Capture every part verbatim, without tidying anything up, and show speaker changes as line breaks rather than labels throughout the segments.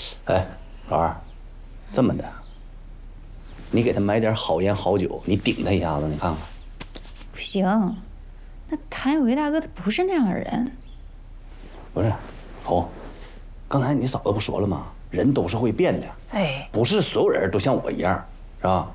哎，老二，这么的，你给他买点好烟好酒，你顶他一下子，你看看。
不行，那谭有为大哥他不是那样的人。
不是，红，刚才你嫂子不说了吗？人都是会变的，
哎，
不是所有人都像我一样，是吧？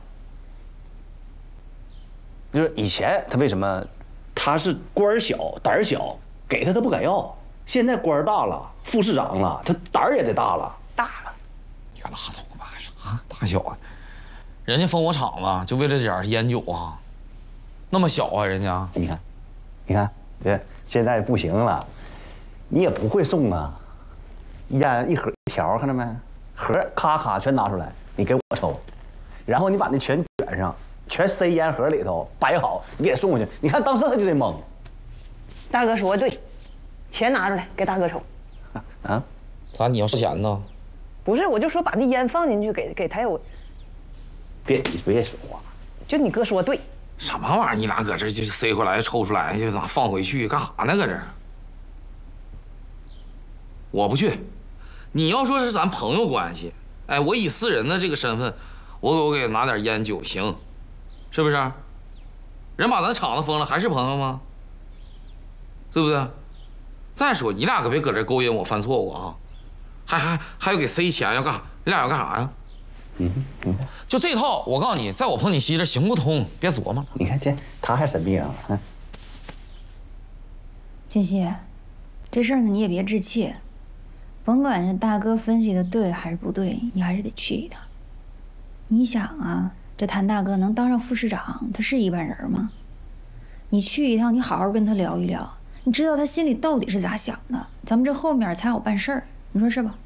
就是以前他为什么，他是官儿小胆儿小，给他他不敢要。现在官儿大了，副市长了，他胆儿也得大了。
大了，
你可拉倒吧，啥大小啊？人家封我厂子就为了点烟酒啊，那么小啊，人家。
你看，你看，这现在不行了，你也不会送啊。烟一盒一条，看着没？盒咔咔全拿出来，你给我抽，然后你把那全卷上，全塞烟盒里头，摆好，你给送过去。你看当时他就得懵。
大哥说的对，钱拿出来给大哥抽。
啊？
咋你要收钱呢？
不是，我就说把那烟放进去给给谭有。
别你别说话，
就你哥说对。
什么玩意儿？你俩搁这就塞回来抽出来，就咋放回去干啥呢？搁这儿？我不去。你要说是咱朋友关系，哎，我以私人的这个身份，我我给拿点烟酒行，是不是？人把咱厂子封了，还是朋友吗？对不对？再说你俩可别搁这勾引我犯错误啊！还还还要给塞钱，要干啥？你俩要干啥呀？
嗯嗯，
就这套，我告诉你，在我碰你媳这行不通，别琢磨了。
你看这他还神秘啊！嗯，
金熙，这事儿呢你也别置气，甭管是大哥分析的对还是不对，你还是得去一趟。你想啊，这谭大哥能当上副市长，他是一般人吗？你去一趟，你好好跟他聊一聊，你知道他心里到底是咋想的，咱们这后面才好办事儿，你说是吧？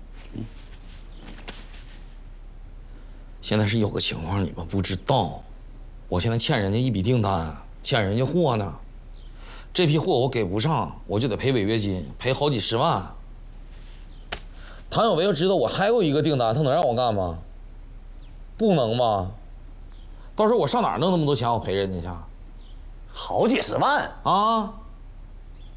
现在是有个情况你们不知道，我现在欠人家一笔订单，欠人家货呢，这批货我给不上，我就得赔违约金，赔好几十万。谭有为要知道我还有一个订单，他能让我干吗？不能吗？到时候我上哪儿弄那么多钱我赔人家去？
好几十万
啊！